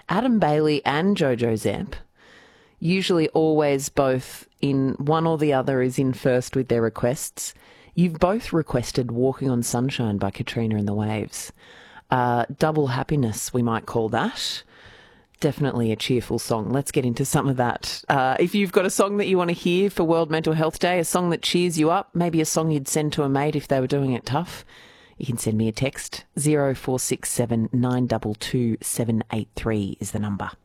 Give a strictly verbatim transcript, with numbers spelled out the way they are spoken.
Adam Bailey and Jojo Zamp, usually always both in one or the other is in first with their requests. You've both requested Walking on Sunshine by Katrina and the Waves. Uh, double happiness, we might call that. Definitely a cheerful song. Let's get into some of that. Uh, if you've got a song that you want to hear for World Mental Health Day, a song that cheers you up, maybe a song you'd send to a mate if they were doing it tough, you can send me a text. zero four six seven nine two two seven eight three is the number.